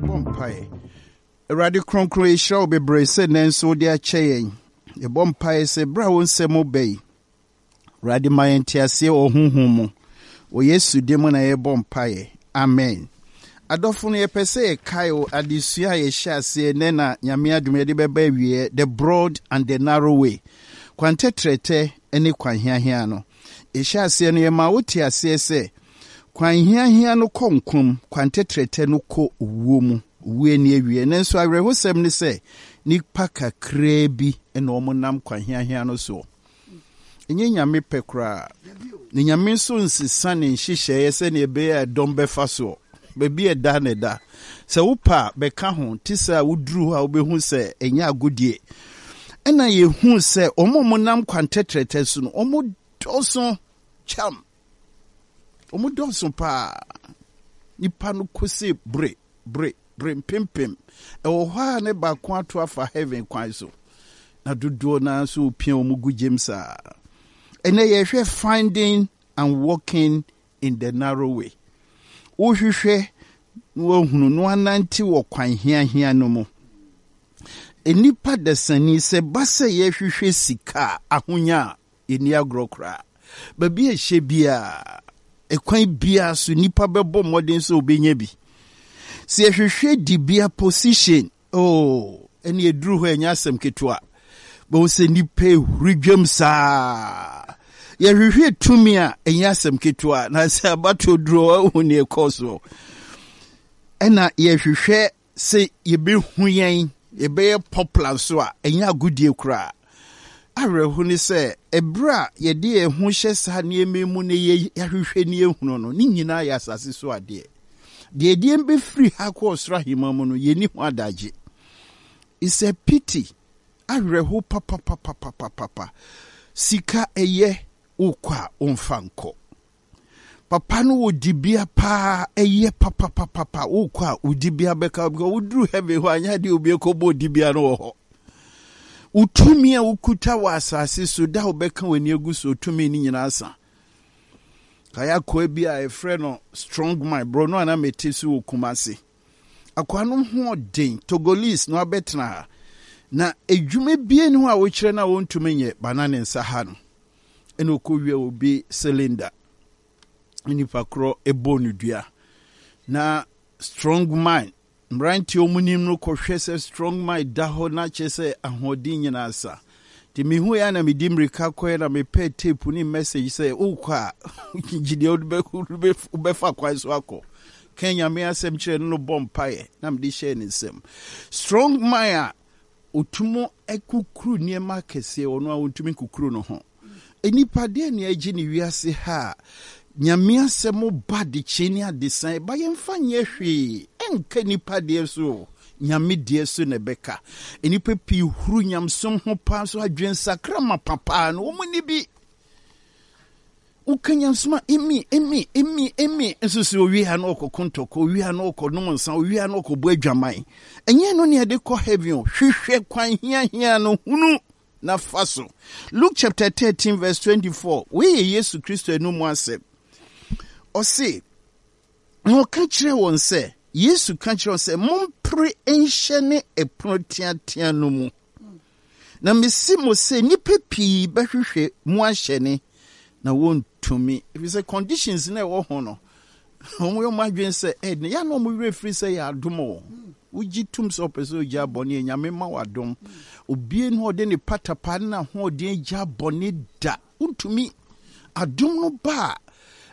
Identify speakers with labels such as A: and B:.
A: Bompae. Erade kronkron ehira obebre se nenso de acheyen. E bompae se bra won semo bei. Rade mayentiase ohunhun mu. O Yesu de mu na ye bompae. Amen. Adofo no yepese kayo adisua ye hyase ne na nyame adum de beba wie the broad and the narrow way. Kwante trete ene kwanhiahia no. Ehyase no ye ma wote ase se kwanhiahia no konkum kwante trete no ko owuo mu. Uwe ni ewie nenso awerehosem ni se nipa kakra bi ene omonam kwanhiahia no so. Enye nyame pekra. Ni nyame so nsisa ne nhihye yese ne be ya dombefa so. Bebi eda ne da. Se upa beka ho tisa wuduru a obehu se enya agodie. Ena ye hu se omonam kwantetrete so no omo doso cham. Omo doso pa nipa no kose bre pimpim. Ewo ha ne ba kwa to afa heaven kwan so. Na dodo na so pia omo gujem sa. Ena ye hwe finding and walking in the narrow way. Uhwehwe no hunu no ananti wo kwan hia no mu. Enipa desani se basa ye hwehwe sika ahonya eni agrokra. Babi ehye bia ekwan bia so nipa bebo modern so obenya bi. Se ye hwehwe di bia position eni eduru ho enya asem ketua. Bo se nipa hurudwam saa. Ye hwehwe tumi a enya asem ketua na se abato duro ohuni ekoso. Ena ye hwehwe se ye be huyen ye be popular so a enya agudie kura. Arehu ni se ebra ye de ehu hye sa ne ememu ne ye hwehwe ne ehunu no ni nyina ya asase so ade. De die be free ha ko osra himamu no ye ni ho adaje. It's a pity. Arehu papa. Sika eye ukwa umfanko. Papa no udibia pa eye papa ukwa udibia beka udru heavy ho anya de obi ekobo udibia no ho. Utumi a ukuta wa asase so da obeka wani aguso utumi ni nyina asa. Kaya ko bia e frɛ no strong my bro no ana metesu okumase. Akwa no ho den Togolese no abetna na edwume bie ne ho a wo kire na wontumi nye banane nsa ha no. Eno ko wie obi cylinder nipa kro ebonu dua na strong mind mranti omunim no kohwe se strong mind da ho na chese ahodin nyina asa ti mi hu ya na mi dimrika ko na me pe tape ni message say ukwa gide obefa kwa so akọ Kenya me asem kire no bompae na me di share ni nsem strong mind otumo ekukuru niema kese ono a ontumi kukuru no ho enipa de ne agi ni wiase ha nyame asemo badi cheni adesan ba yemfa nye hwe enka nipa de so nyame de so ne beka enipa pi huru nyamsom ho pa so adwen sakrama papa no omo ni bi ukanyamsoma emi enso se owi ha no okokontoko owi ha no okonomnsa owi ha no okobo adwaman enye no ne de ko heaven hwehwe kwan hia no hunu na faso. Luke chapter 13 verse 24. We Yesu Kristo enum asem. Ose no ka kire won se Yesu ka kire won se mompre enhyene eprotiatia no mu. Na mesi mo se nipa pii behwehwe mu ahyene na wontumi. If you say conditions na wo ho no. Omo yo madwen se ya no mo refri se ya adomo. Uji tumso peso ja boni nyame ma wadom obie no de ne patapa na ho de ja boni da untumi adom no ba